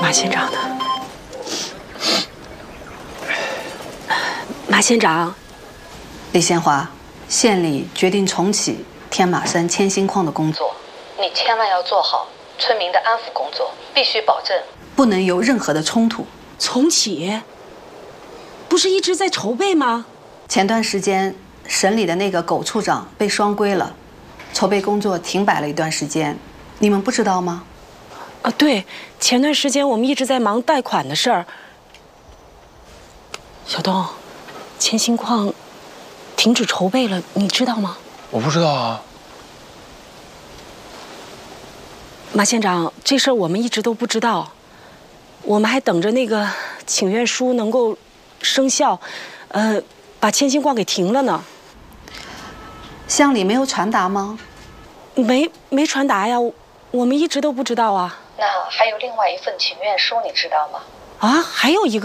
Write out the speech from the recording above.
马县长呢？马县长， 李鲜花，县里决定重启天马山千星矿的工作，你千万要做好村民的安抚工作，必须保证不能有任何的冲突。 重启？不是一直在筹备吗？ 前段时间省里的那个苟处长被双规了，筹备工作停摆了一段时间，你们不知道吗？ 啊，对，前段时间我们一直在忙贷款的事儿。小东，千星矿停止筹备了，你知道吗？ 我不知道啊。 马县长，这事儿我们一直都不知道，我们还等着那个请愿书能够生效，把千星矿给停了呢。 乡里没有传达吗？ 没传达呀，我们一直都不知道啊。 那还有另外一份请愿书，你知道吗？ 啊，还有一个。